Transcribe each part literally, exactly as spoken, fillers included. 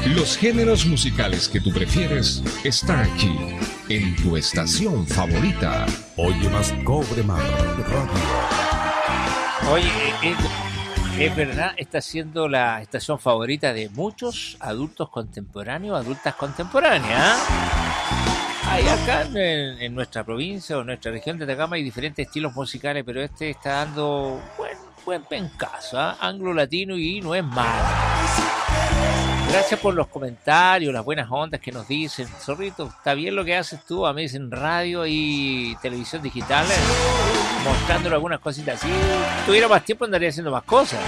Los géneros musicales que tú prefieres están aquí, en tu estación favorita. Oye más Cobre Mar Radio. Oye, es, es verdad, está siendo la estación favorita de muchos adultos contemporáneos, adultas contemporáneas. Hay acá en, en nuestra provincia o en nuestra región de Atacama hay diferentes estilos musicales, pero este está dando buen, buen pencazo, ¿eh? Anglo-latino y no es malo. Gracias por los comentarios, las buenas ondas que nos dicen. Zorrito, está bien lo que haces tú, a mí en radio y televisión digital, eh, mostrándole algunas cositas. Si tuviera más tiempo andaría haciendo más cosas.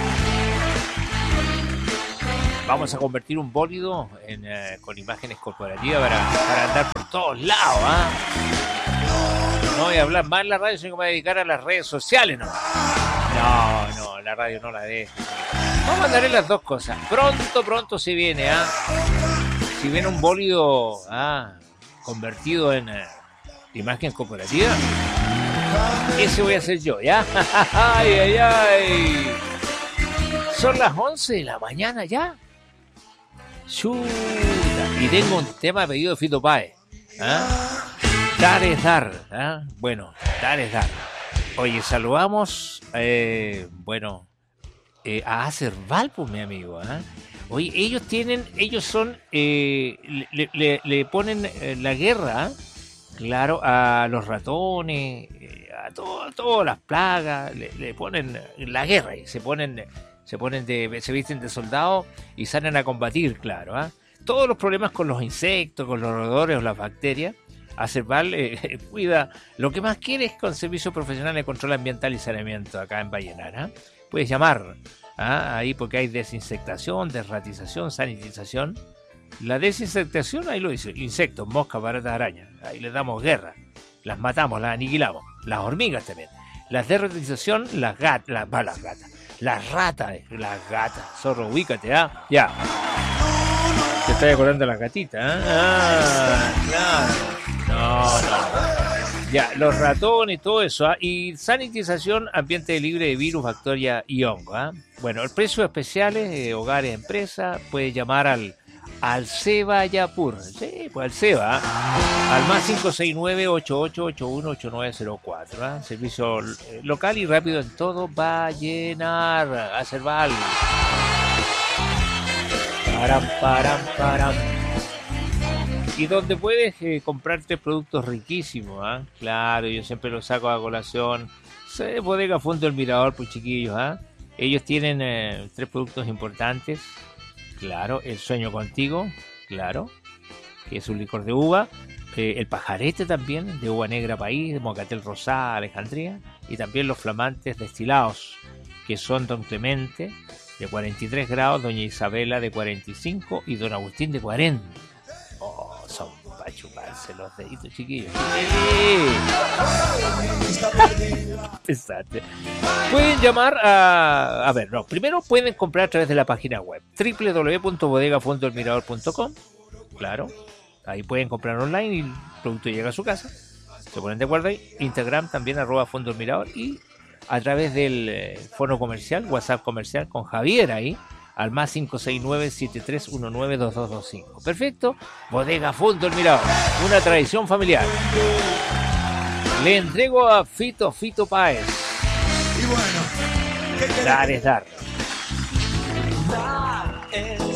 Vamos a convertir un bólido en, eh, con imágenes corporativas para, para andar por todos lados. ¿eh? No voy a hablar más en la radio, sino que me voy a dedicar a las redes sociales. No, no, no la radio no la dejo. Vamos a andar en las dos cosas. Pronto, pronto se viene. ¿eh? Si viene un bólido ah, convertido en eh, imagen corporativa, ese voy a ser yo, ¿ya? ¡Ay, ay, ay! Son las once de la mañana ya. Chuta. Y tengo un tema pedido de Fito Páez. ¿eh? Dar es dar. ¿eh? Bueno, dar es dar. Oye, saludamos, eh, bueno, eh, a Acerval, pues, mi amigo. ¿eh? Oye, ellos tienen, ellos son, eh, le, le, le ponen eh, la guerra, ¿eh? claro, a los ratones, eh, a, todo, a todas las plagas, le, le ponen la guerra y se ponen... Se ponen de, se visten de soldados y salen a combatir, claro. ¿eh? Todos los problemas con los insectos, con los roedores o las bacterias, Acerval eh, cuida. Lo que más quiere es con servicios profesionales de control ambiental y saneamiento acá en Vallenar. ¿eh? Puedes llamar ¿eh? ahí porque hay desinfectación, desratización, sanitización. La desinfectación, ahí lo dice, insectos, moscas, baratas, arañas. Ahí les damos guerra. Las matamos, las aniquilamos. Las hormigas también. La desratización, las gatas, las, bah, las gatas. Las ratas, las gatas, zorro, ubícate, ¿ah? ¿eh? Ya. Te estoy acordando de las gatitas, ¿eh? Ah, claro. No, no. Ya, los ratones, todo eso, ¿eh? Y sanitización, ambiente libre de virus, bacterias y hongo, ¿eh? Bueno, el precio especiales, eh, hogares, empresas, puede llamar al al Seba Yapur, sí, pues al Seba, ¿eh? Al más cinco seis nueve, ocho ocho ocho uno, ocho nueve cero cuatro, ¿eh? Servicio eh, local y rápido en todo Vallenar, Acerval. Param, param, param. Y donde puedes eh, comprarte productos riquísimos, ¿eh? Claro, yo siempre los saco a colación. Se Bodega Fondo El Mirador, pues chiquillos, ¿eh? Ellos tienen eh, tres productos importantes. Claro, el Sueño Contigo, claro, que es un licor de uva. Eh, el Pajarete también, de uva negra país, de Mocatel Rosada, Alejandría. Y también los flamantes destilados, que son Don Clemente, de cuarenta y tres grados, Doña Isabela, de cuarenta y cinco, y Don Agustín, de cuarenta. Oh, son para chuparse los deditos, chiquillos. Exacto. Pueden llamar a... A ver, no. Primero pueden comprar a través de la página web doble u doble u doble u punto bodega fondo el mirador punto com. Claro. Ahí pueden comprar online y el producto llega a su casa. Se ponen de acuerdo ahí. Instagram también, arroba Fondo el Mirador. Y a través del eh, fono comercial, WhatsApp comercial con Javier ahí, al más cinco seis nueve, siete tres uno nueve, dos dos dos cinco. Perfecto. Bodega Fondo el Mirador. Una tradición familiar. Le entrego a Fito, Fito Páez. Y bueno, dar es dar. Dar es